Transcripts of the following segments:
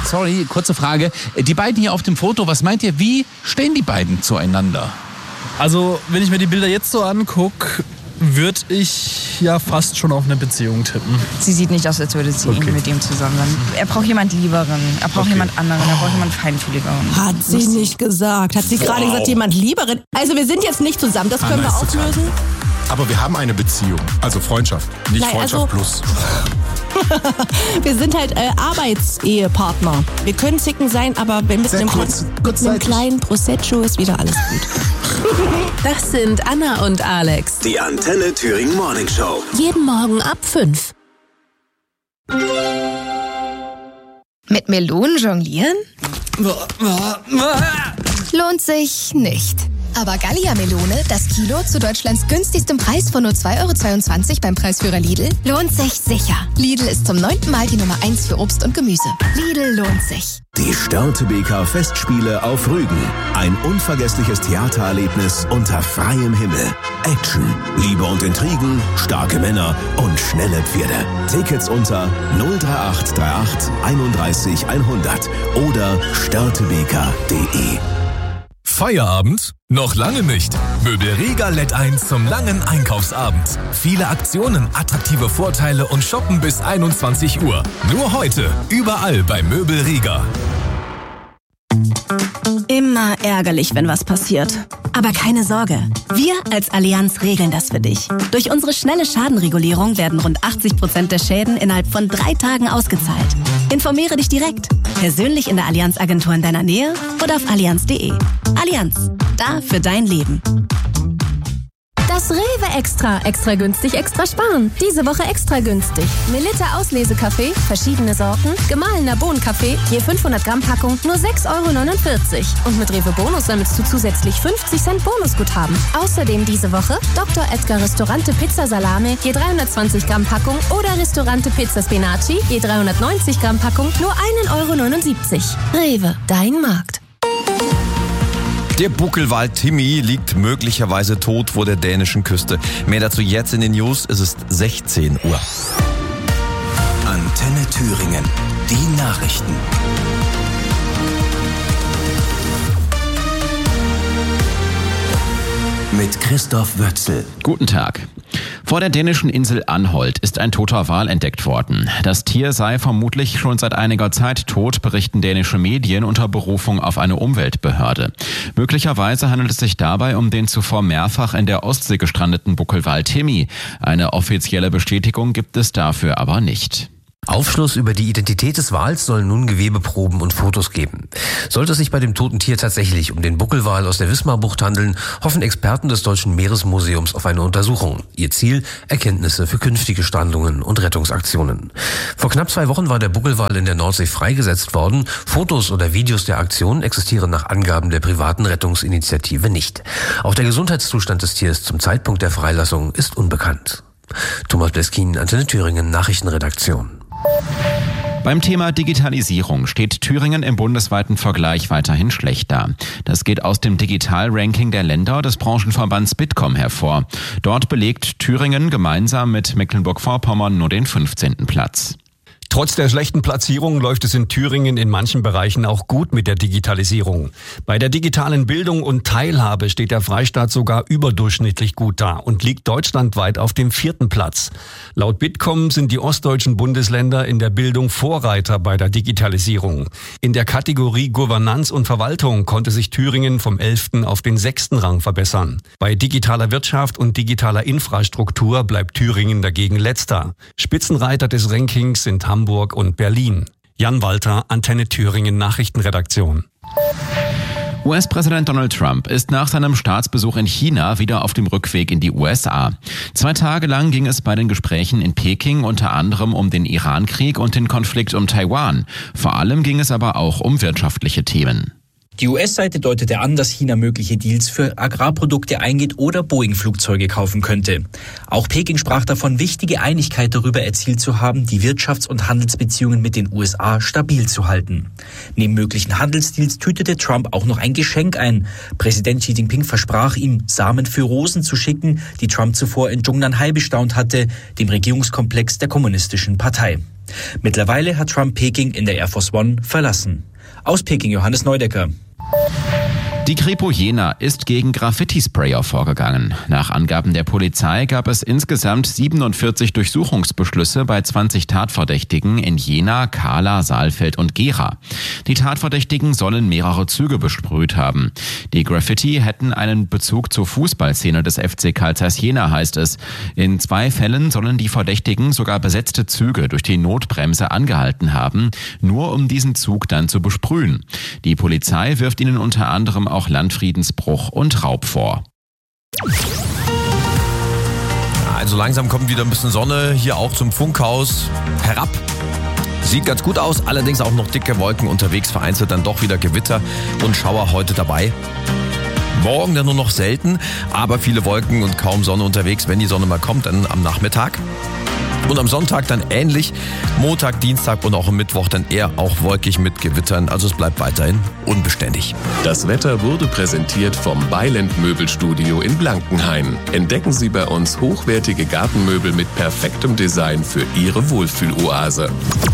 sorry, kurze Frage. Die beiden hier auf dem Foto, was meint ihr, wie stehen die beiden zueinander? Also, wenn ich mir die Bilder jetzt so angucke, würde ich ja fast schon auf eine Beziehung tippen. Sie sieht nicht aus, als würde sie mit ihm zusammen sein. Er braucht jemand Lieberen, er braucht jemand anderen, er braucht jemand Feinfühligeren. Hat sie nicht gesagt. Hat sie gerade gesagt, jemand Lieberen? Also wir sind jetzt nicht zusammen, das können wir auflösen. Aber wir haben eine Beziehung, also Freundschaft, nicht Freundschaft plus. Wir sind halt Arbeitsehepartner. Wir können zicken sein, aber mit einem kleinen Prosecco ist wieder alles gut. Das sind Anna und Alex. Die Antenne Thüringen Morning Show. Jeden Morgen ab 5. Mit Melonen jonglieren? Lohnt sich nicht. Aber Gallia-Melone, das Kilo zu Deutschlands günstigstem Preis von nur 2,22 € beim Preisführer Lidl, lohnt sich sicher. Lidl ist zum 9. Mal die Nummer 1 für Obst und Gemüse. Lidl lohnt sich. Die Störtebeker Festspiele auf Rügen. Ein unvergessliches Theatererlebnis unter freiem Himmel. Action, Liebe und Intrigen, starke Männer und schnelle Pferde. Tickets unter 03838 31 100 oder störtebeker.de. Feierabend? Noch lange nicht. Möbel Riga lädt ein zum langen Einkaufsabend. Viele Aktionen, attraktive Vorteile und shoppen bis 21 Uhr. Nur heute, überall bei Möbel Riga. Immer ärgerlich, wenn was passiert. Aber keine Sorge, wir als Allianz regeln das für dich. Durch unsere schnelle Schadenregulierung werden rund 80% der Schäden innerhalb von 3 Tagen ausgezahlt. Informiere dich direkt, persönlich in der Allianz-Agentur in deiner Nähe oder auf allianz.de. Allianz, da für dein Leben. Das Rewe Extra. Extra günstig, extra sparen. Diese Woche extra günstig. Melitta Auslesekaffee, verschiedene Sorten, gemahlener Bohnenkaffee, je 500 Gramm Packung, nur 6,49 €. Und mit Rewe Bonus sammelst du zusätzlich 50 Cent Bonusguthaben. Außerdem diese Woche Dr. Edgar Ristorante Pizza Salame, je 320 Gramm Packung oder Ristorante Pizza Spinaci, je 390 Gramm Packung, nur 1,79 €. Rewe, dein Markt. Der Buckelwal Timmy liegt möglicherweise tot vor der dänischen Küste. Mehr dazu jetzt in den News. Es ist 16 Uhr. Antenne Thüringen. Die Nachrichten. Mit Christoph Wötzel. Guten Tag. Vor der dänischen Insel Anholt ist ein toter Wal entdeckt worden. Das Tier sei vermutlich schon seit einiger Zeit tot, berichten dänische Medien unter Berufung auf eine Umweltbehörde. Möglicherweise handelt es sich dabei um den zuvor mehrfach in der Ostsee gestrandeten Buckelwal Timmy. Eine offizielle Bestätigung gibt es dafür aber nicht. Aufschluss über die Identität des Wals sollen nun Gewebeproben und Fotos geben. Sollte es sich bei dem toten Tier tatsächlich um den Buckelwal aus der Wismarbucht handeln, hoffen Experten des Deutschen Meeresmuseums auf eine Untersuchung. Ihr Ziel: Erkenntnisse für künftige Strandungen und Rettungsaktionen. Vor knapp 2 Wochen war der Buckelwal in der Nordsee freigesetzt worden. Fotos oder Videos der Aktion existieren nach Angaben der privaten Rettungsinitiative nicht. Auch der Gesundheitszustand des Tiers zum Zeitpunkt der Freilassung ist unbekannt. Thomas Bleskin, Antenne Thüringen, Nachrichtenredaktion. Beim Thema Digitalisierung steht Thüringen im bundesweiten Vergleich weiterhin schlecht da. Das geht aus dem Digital-Ranking der Länder des Branchenverbands Bitkom hervor. Dort belegt Thüringen gemeinsam mit Mecklenburg-Vorpommern nur den 15. Platz. Trotz der schlechten Platzierung läuft es in Thüringen in manchen Bereichen auch gut mit der Digitalisierung. Bei der digitalen Bildung und Teilhabe steht der Freistaat sogar überdurchschnittlich gut da und liegt deutschlandweit auf dem 4. Platz. Laut Bitkom sind die ostdeutschen Bundesländer in der Bildung Vorreiter bei der Digitalisierung. In der Kategorie Governanz und Verwaltung konnte sich Thüringen vom 11. auf den 6. Rang verbessern. Bei digitaler Wirtschaft und digitaler Infrastruktur bleibt Thüringen dagegen letzter. Spitzenreiter des Rankings sind Hamburg und Berlin. Jan Walter, Antenne Thüringen Nachrichtenredaktion. US-Präsident Donald Trump ist nach seinem Staatsbesuch in China wieder auf dem Rückweg in die USA. 2 Tage lang ging es bei den Gesprächen in Peking unter anderem um den Iran-Krieg und den Konflikt um Taiwan. Vor allem ging es aber auch um wirtschaftliche Themen. Die US-Seite deutete an, dass China mögliche Deals für Agrarprodukte eingeht oder Boeing-Flugzeuge kaufen könnte. Auch Peking sprach davon, wichtige Einigkeit darüber erzielt zu haben, die Wirtschafts- und Handelsbeziehungen mit den USA stabil zu halten. Neben möglichen Handelsdeals tütete Trump auch noch ein Geschenk ein. Präsident Xi Jinping versprach ihm, Samen für Rosen zu schicken, die Trump zuvor in Zhongnanhai bestaunt hatte, dem Regierungskomplex der Kommunistischen Partei. Mittlerweile hat Trump Peking in der Air Force One verlassen. Aus Peking Johannes Neudecker. Die Kripo Jena ist gegen Graffiti-Sprayer vorgegangen. Nach Angaben der Polizei gab es insgesamt 47 Durchsuchungsbeschlüsse bei 20 Tatverdächtigen in Jena, Kahla, Saalfeld und Gera. Die Tatverdächtigen sollen mehrere Züge besprüht haben. Die Graffiti hätten einen Bezug zur Fußballszene des FC Carl Zeiss Jena, heißt es. In 2 Fällen sollen die Verdächtigen sogar besetzte Züge durch die Notbremse angehalten haben, nur um diesen Zug dann zu besprühen. Die Polizei wirft ihnen unter anderem auch Landfriedensbruch und Raub vor. Also langsam kommt wieder ein bisschen Sonne hier auch zum Funkhaus herab. Sieht ganz gut aus, allerdings auch noch dicke Wolken unterwegs, vereinzelt dann doch wieder Gewitter und Schauer heute dabei. Morgen dann nur noch selten, aber viele Wolken und kaum Sonne unterwegs, wenn die Sonne mal kommt, dann am Nachmittag. Und am Sonntag dann ähnlich, Montag, Dienstag und auch am Mittwoch dann eher auch wolkig mit Gewittern, also es bleibt weiterhin unbeständig. Das Wetter wurde präsentiert vom Beiland Möbelstudio in Blankenhain. Entdecken Sie bei uns hochwertige Gartenmöbel mit perfektem Design für Ihre Wohlfühloase.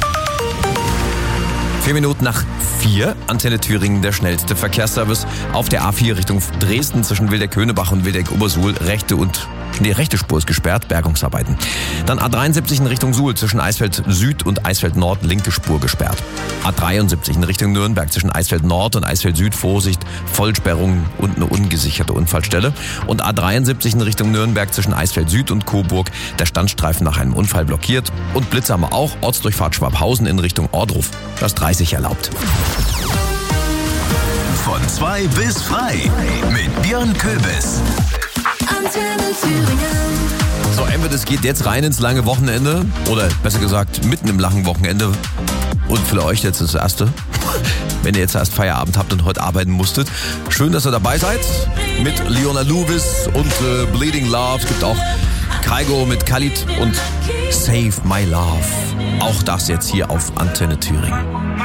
4 Minuten nach 4, Antenne Thüringen, der schnellste Verkehrsservice auf der A4 Richtung Dresden zwischen Wildeck-Höhnebach und Wildeck-Obersuhl. Rechte Spur ist gesperrt, Bergungsarbeiten. Dann A73 in Richtung Suhl zwischen Eisfeld Süd und Eisfeld Nord, linke Spur gesperrt. A73 in Richtung Nürnberg zwischen Eisfeld Nord und Eisfeld Süd, Vorsicht, Vollsperrung und eine ungesicherte Unfallstelle. Und A73 in Richtung Nürnberg zwischen Eisfeld Süd und Coburg, der Standstreifen nach einem Unfall blockiert. Und Blitze haben wir auch, Ortsdurchfahrt Schwabhausen in Richtung Ordruf. Das 30 erlaubt. Von 2 bis frei mit Björn Köbis. So, entweder es geht jetzt rein ins lange Wochenende oder besser gesagt mitten im langen Wochenende. Und für euch jetzt das erste, wenn ihr jetzt erst Feierabend habt und heute arbeiten musstet. Schön, dass ihr dabei seid mit Leona Lewis und Bleeding Love. Es gibt auch Kygo mit Khalid und Save My Love. Auch das jetzt hier auf Antenne Thüringen.